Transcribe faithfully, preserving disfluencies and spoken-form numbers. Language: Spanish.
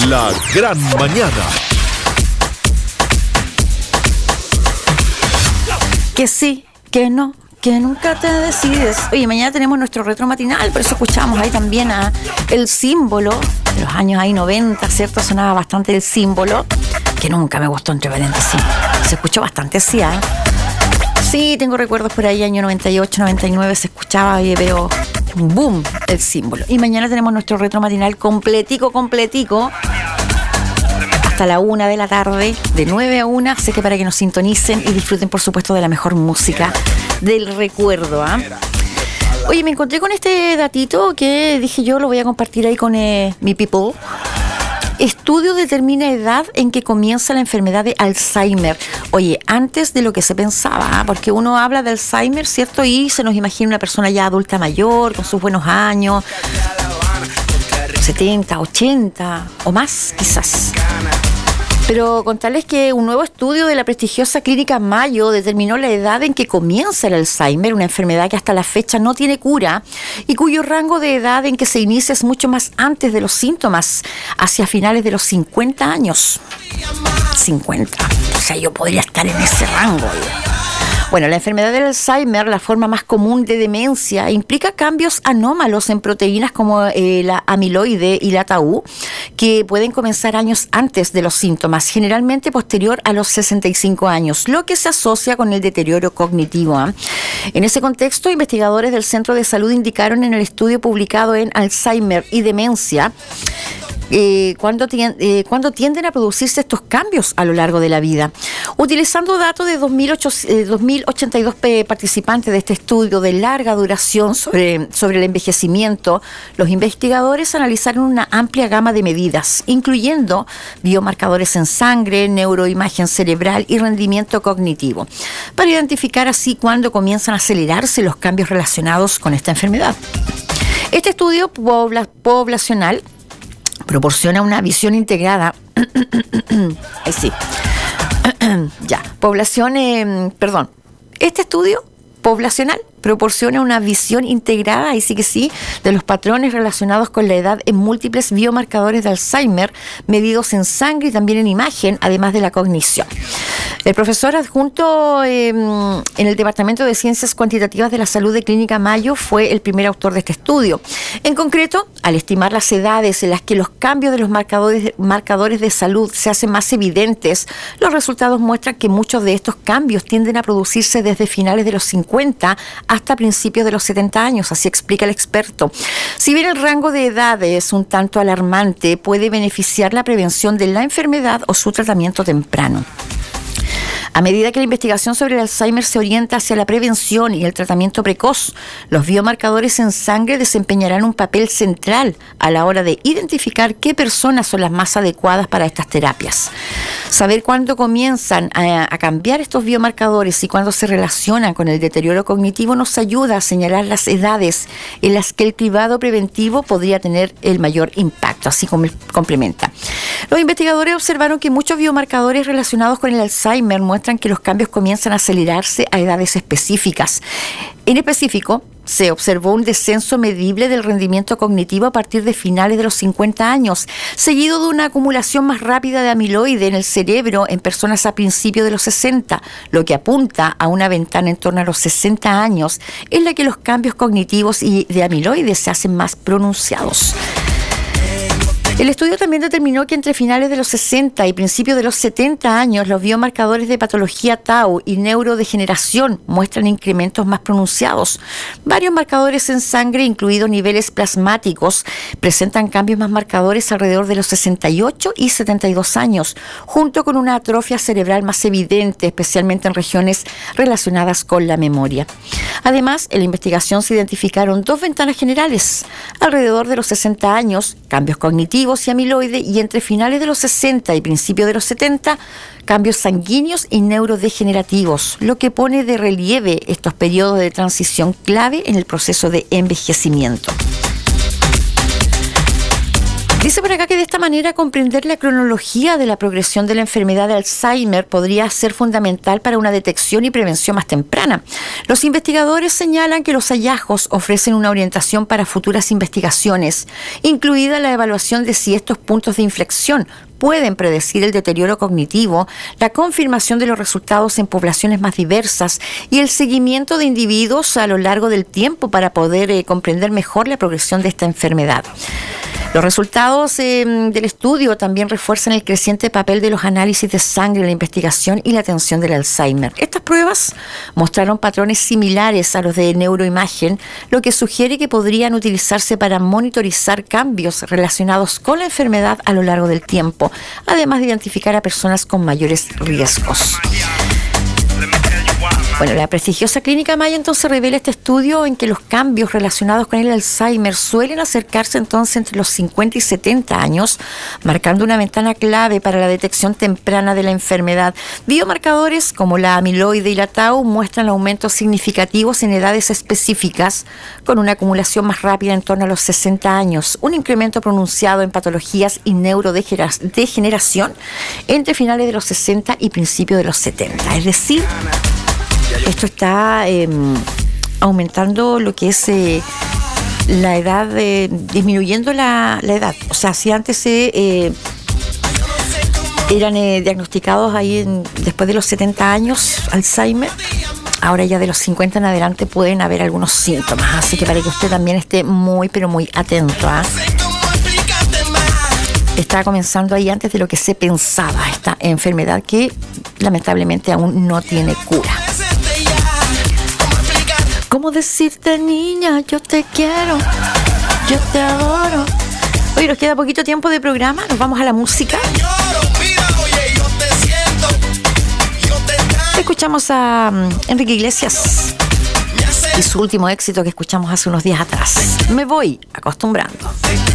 La gran mañana. Que sí, que no, que nunca te decides. Oye, mañana tenemos nuestro retro matinal, por eso escuchamos ahí también a El Símbolo, de los años ahí noventa, ¿cierto? Sonaba bastante El Símbolo, que nunca me gustó, entre paréntesis. Se escuchó bastante así, ¿eh? Sí, tengo recuerdos por ahí, año noventa y ocho, noventa y nueve, se escuchaba, oye, pero boom, El Símbolo. Y mañana tenemos nuestro retro matinal completico, completico, hasta la una de la tarde, de nueve a una, sé que para que nos sintonicen y disfruten, por supuesto, de la mejor música del recuerdo, ¿ah? ¿eh? Oye, me encontré con este datito que dije yo lo voy a compartir ahí con eh, mi people. Estudio determina edad en que comienza la enfermedad de Alzheimer. Oye, antes de lo que se pensaba, ¿eh? Porque uno habla de Alzheimer, ¿cierto? Y se nos imagina una persona ya adulta mayor, con sus buenos años, setenta, ochenta o más, quizás. Pero contarles que un nuevo estudio de la prestigiosa clínica Mayo determinó la edad en que comienza el Alzheimer, una enfermedad que hasta la fecha no tiene cura y cuyo rango de edad en que se inicia es mucho más antes de los síntomas, hacia finales de los cincuenta años. cincuenta. O sea, yo podría estar en ese rango. Bueno, la enfermedad del Alzheimer, la forma más común de demencia, implica cambios anómalos en proteínas como eh, la amiloide y la tau, que pueden comenzar años antes de los síntomas, generalmente posterior a los sesenta y cinco años, lo que se asocia con el deterioro cognitivo, ¿eh? En ese contexto, investigadores del Centro de Salud indicaron en el estudio publicado en Alzheimer y Demencia, Eh, cuando, tien, eh, cuando tienden a producirse estos cambios a lo largo de la vida. Utilizando datos de dos mil ochenta y dos participantes de este estudio de larga duración sobre, sobre el envejecimiento, los investigadores analizaron una amplia gama de medidas, incluyendo biomarcadores en sangre, neuroimagen cerebral y rendimiento cognitivo, para identificar así cuándo comienzan a acelerarse los cambios relacionados con esta enfermedad. Este estudio pobla, poblacional proporciona una visión integrada. Ahí sí. ya. Población, eh, perdón. Este estudio poblacional proporciona una visión integrada, ahí sí que sí, de los patrones relacionados con la edad en múltiples biomarcadores de Alzheimer, medidos en sangre y también en imagen, además de la cognición. El profesor adjunto eh, en el Departamento de Ciencias Cuantitativas de la Salud de Clínica Mayo fue el primer autor de este estudio. En concreto, al estimar las edades en las que los cambios de los marcadores, marcadores de salud se hacen más evidentes, los resultados muestran que muchos de estos cambios tienden a producirse desde finales de los cincuenta hasta principios de los setenta años, así explica el experto. Si bien el rango de edad es un tanto alarmante, puede beneficiar la prevención de la enfermedad o su tratamiento temprano. A medida que la investigación sobre el Alzheimer se orienta hacia la prevención y el tratamiento precoz, los biomarcadores en sangre desempeñarán un papel central a la hora de identificar qué personas son las más adecuadas para estas terapias. Saber cuándo comienzan a, a cambiar estos biomarcadores y cuándo se relacionan con el deterioro cognitivo nos ayuda a señalar las edades en las que el cribado preventivo podría tener el mayor impacto, así como complementa. Los investigadores observaron que muchos biomarcadores relacionados con el Alzheimer muestran que los cambios comienzan a acelerarse a edades específicas. En específico, se observó un descenso medible del rendimiento cognitivo a partir de finales de los cincuenta años, seguido de una acumulación más rápida de amiloide en el cerebro en personas a principios de los sesenta, lo que apunta a una ventana en torno a los sesenta años en la que los cambios cognitivos y de amiloide se hacen más pronunciados. El estudio también determinó que entre finales de los sesenta y principios de los setenta años, los biomarcadores de patología tau y neurodegeneración muestran incrementos más pronunciados. Varios marcadores en sangre, incluidos niveles plasmáticos, presentan cambios más marcadores alrededor de los sesenta y ocho y setenta y dos años, junto con una atrofia cerebral más evidente, especialmente en regiones relacionadas con la memoria. Además, en la investigación se identificaron dos ventanas generales. Alrededor de los sesenta años, cambios cognitivos y amiloide, y entre finales de los sesenta y principios de los setenta, cambios sanguíneos y neurodegenerativos, lo que pone de relieve estos periodos de transición clave en el proceso de envejecimiento. Dice por acá que de esta manera comprender la cronología de la progresión de la enfermedad de Alzheimer podría ser fundamental para una detección y prevención más temprana. Los investigadores señalan que los hallazgos ofrecen una orientación para futuras investigaciones, incluida la evaluación de si estos puntos de inflexión pueden predecir el deterioro cognitivo, la confirmación de los resultados en poblaciones más diversas y el seguimiento de individuos a lo largo del tiempo para poder eh, comprender mejor la progresión de esta enfermedad. Los resultados eh, del estudio también refuerzan el creciente papel de los análisis de sangre en la investigación y la atención del Alzheimer. Estas pruebas mostraron patrones similares a los de neuroimagen, lo que sugiere que podrían utilizarse para monitorizar cambios relacionados con la enfermedad a lo largo del tiempo, además de identificar a personas con mayores riesgos. Bueno, la prestigiosa Clínica Mayo entonces revela este estudio en que los cambios relacionados con el Alzheimer suelen acercarse entonces entre los cincuenta y setenta años, marcando una ventana clave para la detección temprana de la enfermedad. Biomarcadores como la amiloide y la tau muestran aumentos significativos en edades específicas, con una acumulación más rápida en torno a los sesenta años, un incremento pronunciado en patologías y neurodegeneración entre finales de los sesenta y principios de los setenta. Es decir, esto está eh, aumentando lo que es eh, la edad, eh, disminuyendo la, la edad. O sea, si antes eh, eh, eran eh, diagnosticados ahí en, después de los setenta años, Alzheimer, ahora ya de los cincuenta en adelante pueden haber algunos síntomas. Así que para que usted también esté muy, pero muy atento, ¿eh? Está comenzando ahí antes de lo que se pensaba esta enfermedad que lamentablemente aún no tiene cura. ¿Cómo decirte, niña, yo te quiero, yo te adoro? Oye, nos queda poquito tiempo de programa, nos vamos a la música. Escuchamos a um, Enrique Iglesias y su último éxito que escuchamos hace unos días atrás. Me voy acostumbrando.